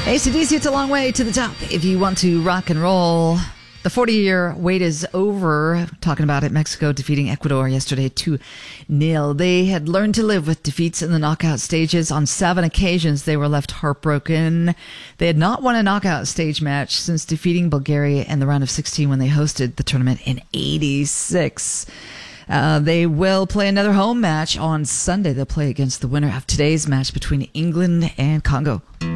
AC/DC, it's a long way to the top if you want to rock and roll. The 40-year wait is over. Talking about it, Mexico defeating Ecuador yesterday 2-0. They had learned to live with defeats in the knockout stages. On 7 occasions, they were left heartbroken. They had not won a knockout stage match since defeating Bulgaria in the round of 16 when they hosted the tournament in '86. They will play another home match on Sunday. They'll play against the winner of today's match between England and Congo.